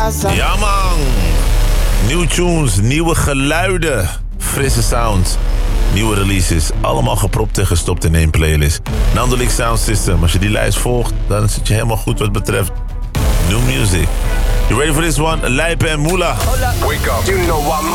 casa. Ja man, nieuwe tunes, nieuwe geluiden, frisse sounds, nieuwe releases. Allemaal gepropt en gestopt in één playlist. Nandelik Sound System, als je die lijst volgt, dan zit je helemaal goed wat betreft new music. You ready for this one? Lijpen en Moela. Wake up. You know I'm